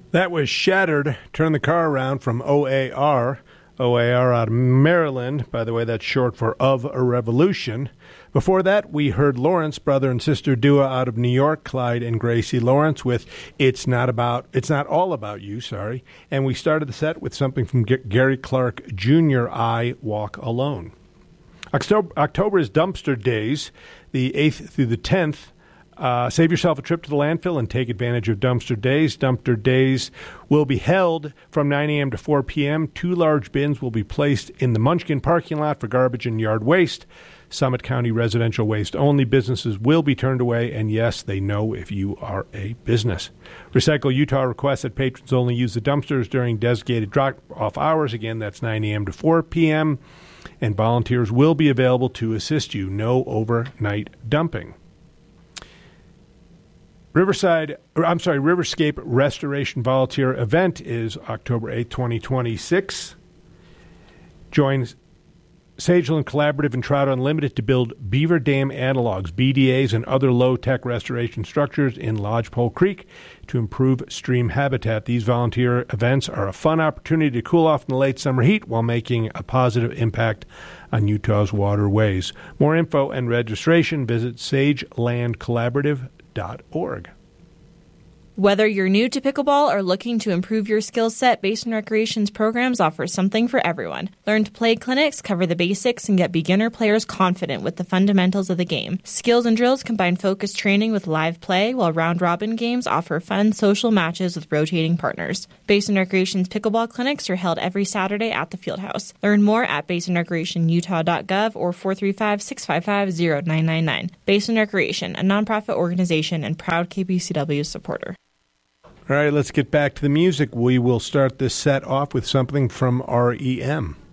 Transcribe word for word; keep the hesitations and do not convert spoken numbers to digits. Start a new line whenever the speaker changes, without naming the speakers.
That was Shattered, Turn the Car Around from O A R. O A R out of Maryland. By the way, that's short for Of a Revolution. Before that, we heard Lawrence, brother and sister duo out of New York, Clyde and Gracie Lawrence, with It's Not About, It's Not All About You, sorry. And we started the set with something from G- Gary Clark Junior, I Walk Alone. October, October is Dumpster Days, the eighth through the tenth. Uh, save yourself a trip to the landfill and take advantage of Dumpster Days. Dumpster Days will be held from nine a.m. to four p.m. Two large bins will be placed in the Munchkin parking lot for garbage and yard waste. Summit County residential waste only. Businesses will be turned away, and yes, they know if you are a business. Recycle Utah requests that patrons only use the dumpsters during designated drop-off hours. Again, that's nine a.m. to four p.m., and volunteers will be available to assist you. No overnight dumping. Riverside, or I'm sorry, Riverscape Restoration Volunteer Event is October eighth, twenty twenty-six. Join Sageland Collaborative and Trout Unlimited to build beaver dam analogs, B D As, and other low-tech restoration structures in Lodgepole Creek to improve stream habitat. These volunteer events are a fun opportunity to cool off in the late summer heat while making a positive impact on Utah's waterways. More info and registration, visit sageland collaborative dot org.
Whether you're new to pickleball or looking to improve your skill set, Basin Recreation's programs offer something for everyone. Learn to Play clinics cover the basics and get beginner players confident with the fundamentals of the game. Skills and drills combine focused training with live play, while round-robin games offer fun social matches with rotating partners. Basin Recreation's pickleball clinics are held every Saturday at the Fieldhouse. Learn more at basin recreation utah dot gov or four three five, six five five, zero nine nine nine. Basin Recreation, a nonprofit organization and proud K P C W supporter.
All right, let's get back to the music. We will start this set off with something from R E M.